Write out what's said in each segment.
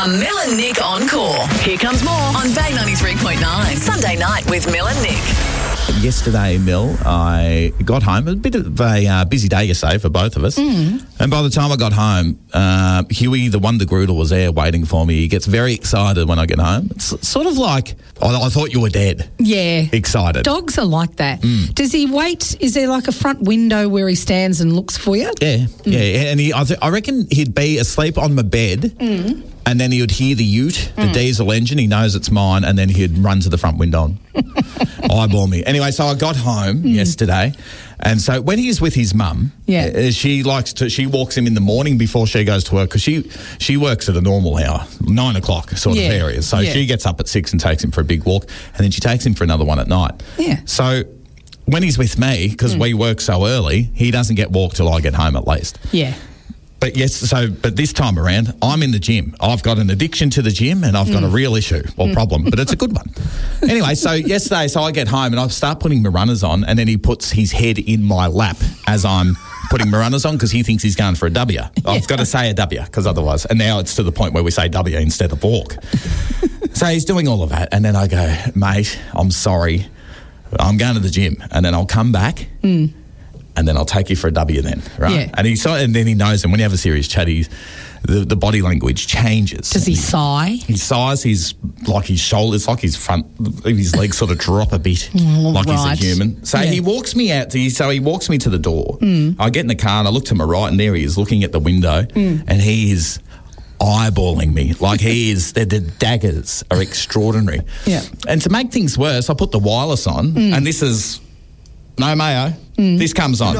A Mel and Nick Encore. Here comes more on Bay 93.9. Sunday night with Mel and Nick. Yesterday, Mel, I got home. A bit of a busy day yesterday for both of us. And by the time I got home, Huey, the Wonder Groodle, was there waiting for me. He gets very excited when I get home. It's sort of like, I thought you were dead. Yeah. Excited. Dogs are like that. Does he wait? Is there like a front window where he stands and looks for you? Yeah. And I reckon he'd be asleep on my bed. And then he would hear the ute, the diesel engine. He knows it's mine, and then he'd run to the front window and eyeball me. Anyway, so I got home yesterday, and so when he's with his mum, she walks him in the morning before she goes to work, because she works at a normal hour, 9 o'clock sort of area. So she gets up at 6 and takes him for a big walk, and then she takes him for another one at night. Yeah. So when he's with me, because we work so early, he doesn't get walked till I get home at least. Yeah. But this time around, I'm in the gym. I've got an addiction to the gym, and I've got a real issue or problem, but it's a good one. Anyway, so yesterday, I get home and I start putting my runners on, and then he puts his head in my lap as I'm putting my runners on, because he thinks he's going for a W. I've got to say a W, because otherwise, and now it's to the point where we say W instead of walk. So he's doing all of that, and then I go, mate, I'm sorry, I'm going to the gym, and then I'll come back. And then I'll take you for a W then, right? Yeah. And then he knows, and when you have a serious chat, the body language changes. Does he sigh? He sighs, his shoulders, like his legs sort of drop a bit, like he's a human. So he walks me out, he walks me to the door. I get in the car and I look to my right, and there he is looking at the window, and he is eyeballing me like he is. The daggers are extraordinary. Yeah. And to make things worse, I put the wireless on, and this is... No mayo. This comes on.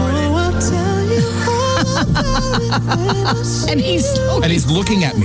And he's looking at me.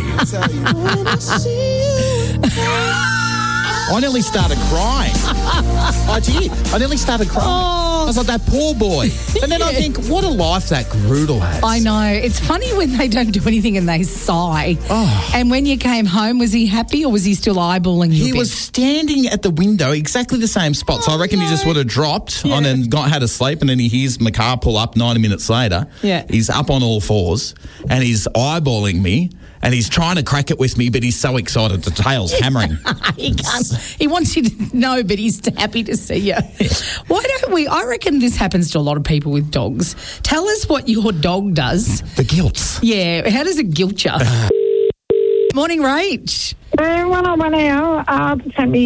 I nearly started crying. I did. I nearly started crying. I was like, that poor boy. And then I think, what a life that Groodle has. I know. It's funny when they don't do anything and they sigh. And when you came home, was he happy, or was he still eyeballing you? He was standing at the window, exactly the same spot. So I reckon he just would have dropped on and had a sleep, and then he hears my car pull up 90 minutes later. Yeah. He's up on all fours and he's eyeballing me. And he's trying to crack it with me, but he's so excited. The tail's hammering. He can't. He wants you to know, but he's happy to see you. Why don't we? I reckon this happens to a lot of people with dogs. Tell us what your dog does. The guilts. Yeah. How does it guilt you? Morning, Rach. When I went out, I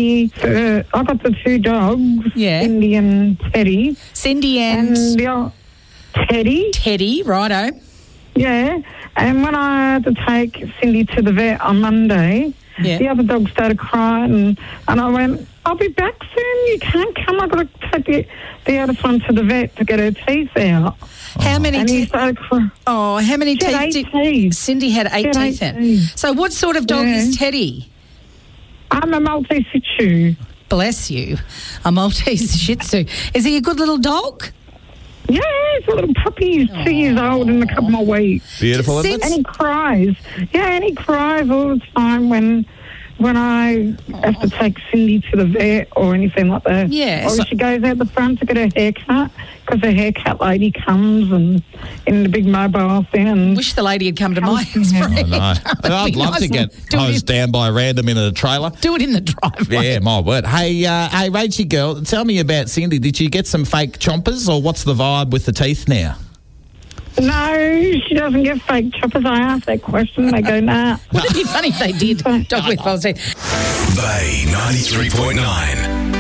got the two dogs, Cindy and Teddy. Cindy and Teddy. Teddy, righto. Yeah. And when I had to take Cindy to the vet on Monday, the other dog started crying, and I went, I'll be back soon. You can't come. I've got to take the other one to the vet to get her teeth out. How many teeth? He started crying. Oh, how many teeth? Cindy had 8 teeth in. So what sort of dog is Teddy? I'm a Maltese Shih Tzu. Bless you. A Maltese Shih Tzu. Is he a good little dog? Yeah, he's a little puppy. He's 2 years old in a couple more weeks. Beautiful, isn't it? And he cries. Yeah, and he cries all the time when I have to take Cindy to the vet or anything like that. Yeah. Or she goes out the front to get her hair cut, because the haircut lady comes and in the big mobile thing. And wish the lady had come to my house. I know. I'd love to get hosed down by a random in a trailer. Do it in the driveway. Yeah, my word. Hey, Rachie girl, tell me about Cindy. Did you get some fake chompers, or what's the vibe with the teeth now? No, she doesn't get fake choppers. I asked that question. They go, nah. Wouldn't it be funny if they did? Dog with false teeth. Bay 93.9.